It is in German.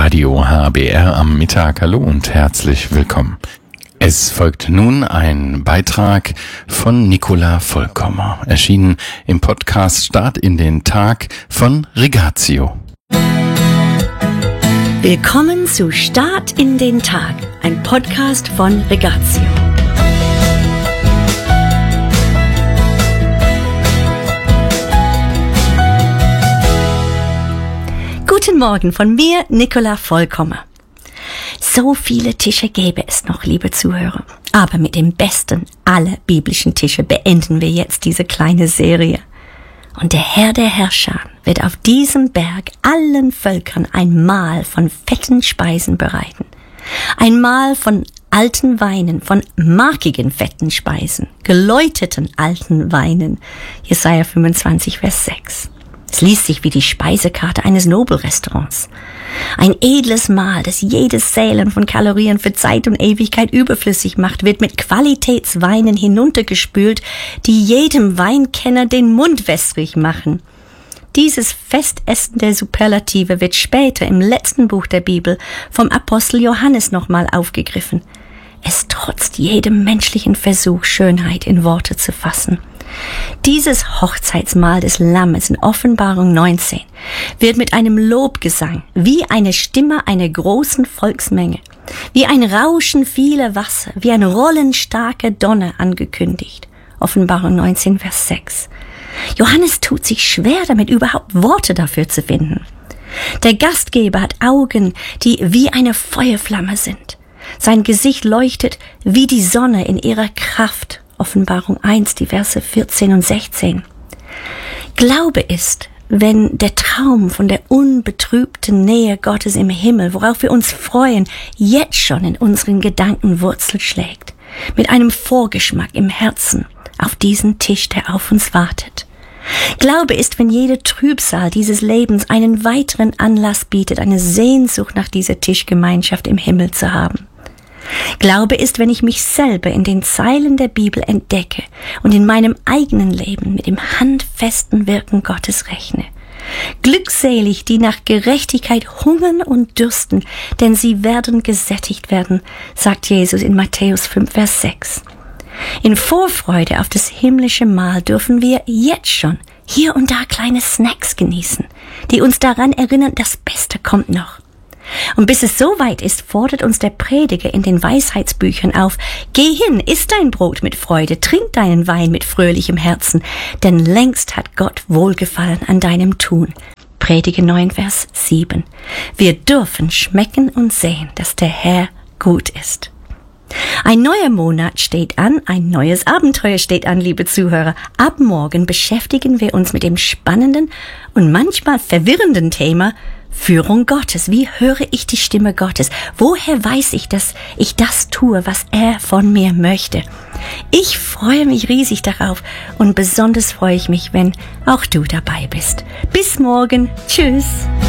Radio HBR am Mittag. Hallo und herzlich willkommen. Es folgt nun ein Beitrag von Nicola Vollkommer, erschienen im Podcast Start in den Tag von Regatio. Willkommen zu Start in den Tag, ein Podcast von Regatio. Guten Morgen von mir, Nicola Vollkommer. So viele Tische gäbe es noch, liebe Zuhörer. Aber mit dem besten aller biblischen Tische beenden wir jetzt diese kleine Serie. Und der Herr der Herrscher wird auf diesem Berg allen Völkern ein Mahl von fetten Speisen bereiten. Ein Mahl von alten Weinen, von markigen fetten Speisen, geläuteten alten Weinen. Jesaja 25, Vers 6. Es liest sich wie die Speisekarte eines Nobelrestaurants. Ein edles Mahl, das jedes Zählen von Kalorien für Zeit und Ewigkeit überflüssig macht, wird mit Qualitätsweinen hinuntergespült, die jedem Weinkenner den Mund wässrig machen. Dieses Festessen der Superlative wird später im letzten Buch der Bibel vom Apostel Johannes nochmal aufgegriffen. Es trotzt jedem menschlichen Versuch, Schönheit in Worte zu fassen. Dieses Hochzeitsmahl des Lammes in Offenbarung 19 wird mit einem Lobgesang, wie eine Stimme einer großen Volksmenge, wie ein Rauschen vieler Wasser, wie ein Rollen starker Donner angekündigt. Offenbarung 19, Vers 6. Johannes tut sich schwer damit, überhaupt Worte dafür zu finden. Der Gastgeber hat Augen, die wie eine Feuerflamme sind. Sein Gesicht leuchtet wie die Sonne in ihrer Kraft. Offenbarung 1, die Verse 14 und 16. Glaube ist, wenn der Traum von der unbetrübten Nähe Gottes im Himmel, worauf wir uns freuen, jetzt schon in unseren Gedanken Wurzel schlägt, mit einem Vorgeschmack im Herzen auf diesen Tisch, der auf uns wartet. Glaube ist, wenn jede Trübsal dieses Lebens einen weiteren Anlass bietet, eine Sehnsucht nach dieser Tischgemeinschaft im Himmel zu haben. Glaube ist, wenn ich mich selber in den Zeilen der Bibel entdecke und in meinem eigenen Leben mit dem handfesten Wirken Gottes rechne. Glückselig, die nach Gerechtigkeit hungern und dürsten, denn sie werden gesättigt werden, sagt Jesus in Matthäus 5, Vers 6. In Vorfreude auf das himmlische Mahl dürfen wir jetzt schon hier und da kleine Snacks genießen, die uns daran erinnern, das Beste kommt noch. Und bis es so weit ist, fordert uns der Prediger in den Weisheitsbüchern auf: Geh hin, iss dein Brot mit Freude, trink deinen Wein mit fröhlichem Herzen, denn längst hat Gott Wohlgefallen an deinem Tun. Prediger 9, Vers 7. Wir dürfen schmecken und sehen, dass der Herr gut ist. Ein neuer Monat steht an, ein neues Abenteuer steht an, liebe Zuhörer. Ab morgen beschäftigen wir uns mit dem spannenden und manchmal verwirrenden Thema Führung Gottes. Wie höre ich die Stimme Gottes? Woher weiß ich, dass ich das tue, was er von mir möchte? Ich freue mich riesig darauf und besonders freue ich mich, wenn auch du dabei bist. Bis morgen. Tschüss.